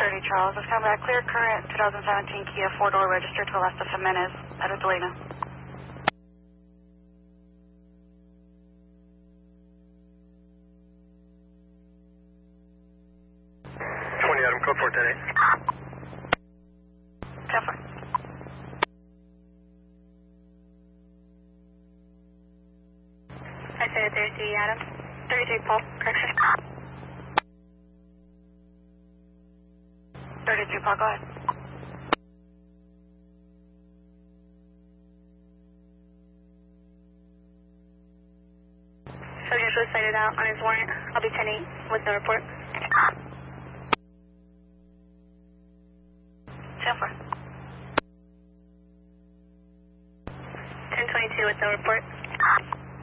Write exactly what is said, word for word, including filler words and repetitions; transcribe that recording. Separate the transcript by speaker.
Speaker 1: thirty Charles. It's coming back. Clear current twenty seventeen Kia four-door registered to Alesta Jimenez at Adelina.
Speaker 2: twenty Adam, code four ten eight.
Speaker 1: ten four. I said thirty-three Adam. thirty-three Paul, correction. thirty-three Paul, go ahead. Subject was cited out on his warrant. I'll be ten eight with the report. ten four. ten twenty-two with the report.